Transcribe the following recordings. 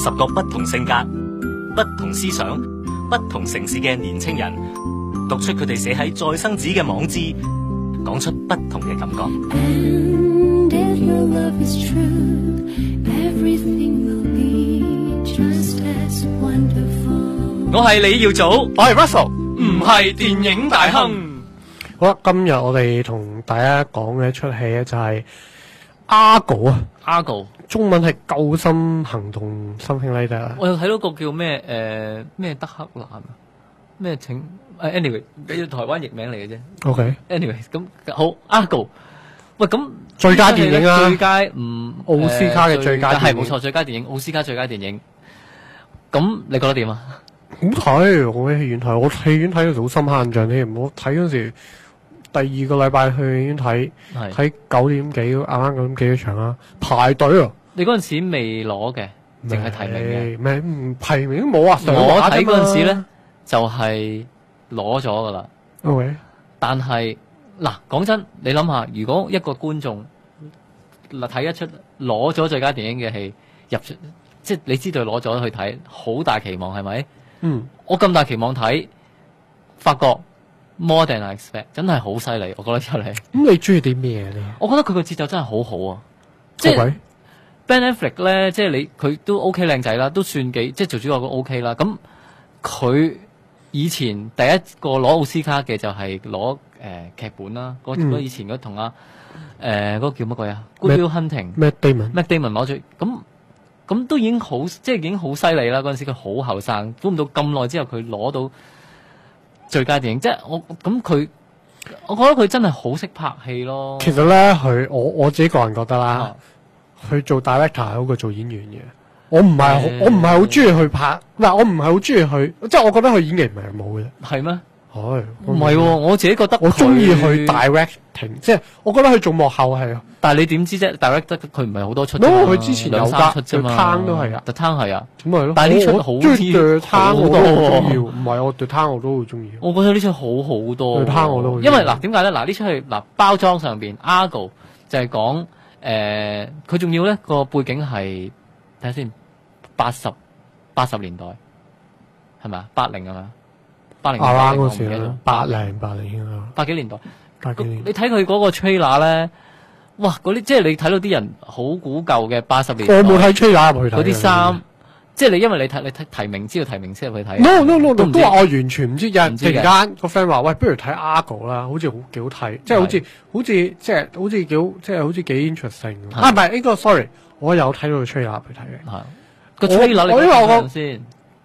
10個不同性格、不同思想、不同城市嘅年青人，讀出佢哋寫喺再生紙嘅網誌，講出不同嘅感覺。 And if your love is true, everything will be just as wonderful. 我係李耀祖， 我係 Russell， 唔係電影大亨。 好啦，今日我哋同大家講嘅一出戲咧就係 Argo 啊 Argo 中文係救心行動 something like that。 我有睇到個叫咩咩德克蘭啊，咩請anyway 俾咗台灣譯名嚟嘅啫。 OK， anyway 咁好 Argo， 喂咁最佳電影啊， 最佳奧斯卡嘅最佳電影係冇錯，最佳電影奧斯卡最佳電影。咁你覺得點啊？ 好睇，我喺戲院睇，我戲院睇到好深刻印象添。我睇嗰陣時，第2個禮拜去戲院睇，睇9點幾，啱啱9點幾嘅場啦，排隊啊！ 你嗰陣時未攞嘅，淨係提名嘅， 咩唔提名都冇啊！ 我睇嗰陣時咧就係攞咗噶啦。 OK， 但係嗱，講真，你諗下，如果一個觀眾嗱睇一出攞咗最佳電影嘅戲入出，即係你知道攞咗去睇，好大期望係咪？ 嗯， 我咁大期望睇，發覺 more than I expect， 真係好犀利，我覺得出嚟。 咁你中意啲咩咧？ 我覺得佢個節奏真係好好啊！即係 Ben Affleck 咧，即係佢都 OK 靚仔啦，都算幾即係做主角都 OK 啦。咁佢以前第一個攞奧斯卡嘅就係攞劇本啦，嗰以前嗰同嗰個叫乜鬼啊 Good Will Hunting Matt Damon 攞咗咁都已經好，即係已經好犀利啦！嗰陣時佢好後生，估唔到咁耐之後佢攞到最佳電影，即係我覺得佢真係好識拍戲咯。 其實咧，我自己個人覺得啦，佢做 director 係好過做演員嘅。我唔係好中意去拍，嗱，我唔係好中意去，即係我覺得佢演技唔係冇嘅。 係咩？ 係唔係喎？我自己覺得我中意去 directing， 即係我覺得佢做幕後係。 但係你點知啫 ？director 佢唔係好多出， 佢之前有 2-3出啫嘛。 The Town 都係啊， The Town 係啊， 咁咪咯。 但係呢出好啲 The Town 我都好中意， 多。 唔係我 The Town 我都好中意。 我覺得呢出好好多。 The Town 我都好中意。 因為嗱，點解咧？嗱，呢出戲嗱包裝上邊 Argo 就係講佢仲要咧個背景係睇下先80年代係咪啊？80係咪啊？80 啱嗰時啦，80應該。 80幾年代。 80幾年。 你睇佢嗰個 trailer 咧，哇！嗰啲即係你睇到啲人好古舊嘅80年。 我冇睇 trailer 入去睇。 嗰啲衫，即係你因為你睇提名知道提名先入去睇。 No， 都話我完全唔知。有人突然間個 friend 話：喂，不如睇 Argo 啦，好似幾好睇，即係好似幾 interesting。唔係呢個 sorry，我有睇到個 trailer 去睇嘅。 係個 trailer 你睇先。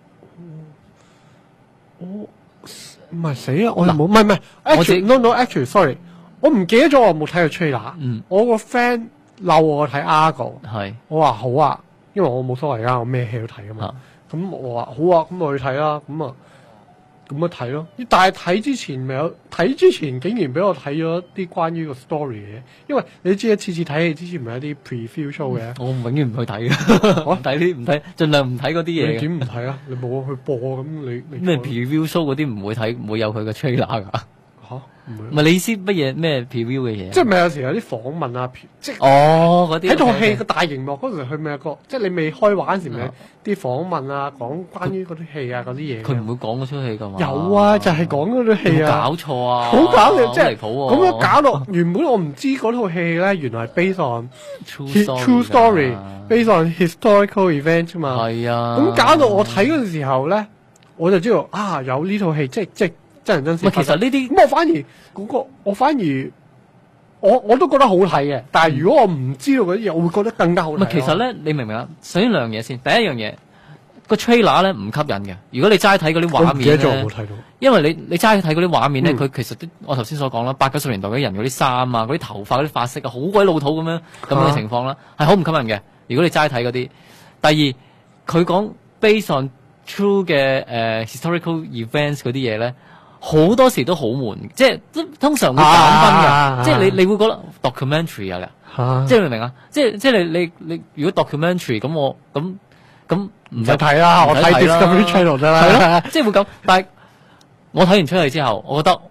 我唔係死啊！我又冇，唔係，actually sorry， 我唔記得咗我有冇睇過 trailer。我個 friend 嬲我睇 Argo， 我話好啊，因為我冇所謂啊，我咩戲都睇噶嘛。咁我話好啊，咁我去睇啦。咁咪睇咯。但係睇之前竟然俾我睇咗啲關於個 story 嘅，因為你知次次睇戲之前咪有啲 preview show 嘅。 我永遠唔去睇嘅，我唔睇，盡量唔睇嗰啲嘢。 你點唔睇啊？你冇去播咁你咩 preview show 嗰啲唔會睇，唔會有佢嘅 trailer 噶。唔係你意思乜嘢咩 preview 嘅嘢？ 即係咪有時有啲訪問啊？即係嗰啲喺套戲個大熒幕嗰時，佢咪有個即係你未開畫嗰時咪啲訪問啊，講關於嗰啲戲啊嗰啲嘢。 佢唔會講嗰出戲噶嘛？ 有啊，就係講嗰啲戲啊。 搞錯啊！ 好搞笑，即係離譜喎。 咁樣搞到原本我唔知嗰套戲咧，原來係 based on true story，based on historical event 嘛。係啊。咁搞到我睇嗰陣時候咧，我就知道啊，有呢套戲，即係。真人真事。 其實呢啲咁我反而我都覺得好睇嘅。但係如果我唔知道嗰啲嘢，我會覺得更加好睇。 其實咧，你明唔明啊？首先兩樣嘢先。第一樣嘢個 trailer 咧唔吸引嘅。如果你齋睇嗰啲畫面咧， 我冇睇到。因為你齋睇嗰啲畫面咧，佢其實我頭先所講啦，80-90年代嗰啲人嗰啲衫啊，嗰啲頭髮嗰啲髮色啊，好鬼老土咁樣嘅情況啦，係好唔吸引嘅。如果你齋睇嗰啲，第二佢講 based on true 嘅historical events 嗰啲嘢咧。好多時都好悶，即係通常會減分㗎，即係你會覺得 documentary 啊，即係明唔明啊？即係你如果 documentary 咁我咁唔使睇啦，我睇 Discovery Channel 得啦， 係咯，即係會咁。但係我睇完出嚟之後，我覺得